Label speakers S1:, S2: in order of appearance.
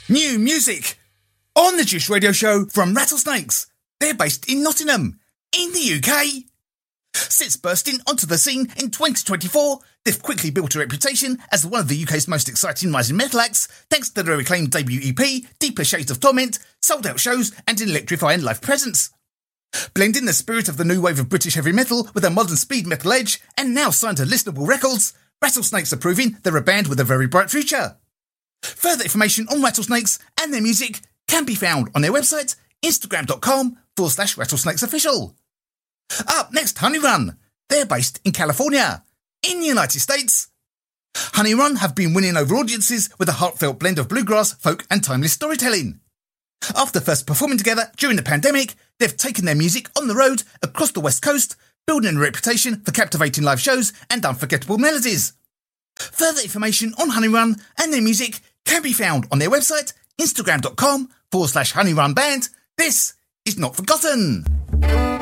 S1: New music on the Juice Radio Show from Rattlesnakes. They're based in Nottingham, in the UK. Since bursting onto the scene in 2024, they've quickly built a reputation as one of the UK's most exciting rising metal acts, thanks to their acclaimed debut EP, Deeper Shades of Torment, sold-out shows and an electrifying live presence. Blending the spirit of the new wave of British heavy metal with a modern speed metal edge, and now signed to listenable records, Rattlesnakes are proving they're a band with a very bright future. Further information on Rattlesnakes and their music can be found on their website, instagram.com/rattlesnakesofficial. Up next, Honey Run. They're based in California, in the United States. Honey Run have been winning over audiences with a heartfelt blend of bluegrass, folk and timeless storytelling. After first performing together during the pandemic, they've taken their music on the road across the West Coast, building a reputation for captivating live shows and unforgettable melodies. Further information on Honey Run and their music can be found on their website, instagram.com/honeyrunband. This is Not Forgotten.